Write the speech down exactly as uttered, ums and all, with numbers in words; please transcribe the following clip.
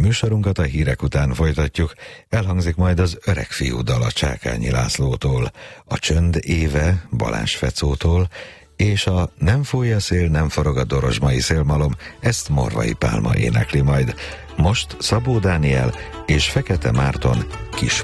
műsorunkat a hírek után folytatjuk. Elhangzik majd az Öreg fiú dal a Csákányi Lászlótól, a Csönd éve Balázs Fecótól, és a Nem fúj a szél, nem forog a dorozsmai szélmalom, ezt Morvai Pálma énekli majd. Most Szabó Dániel és Fekete Márton Kis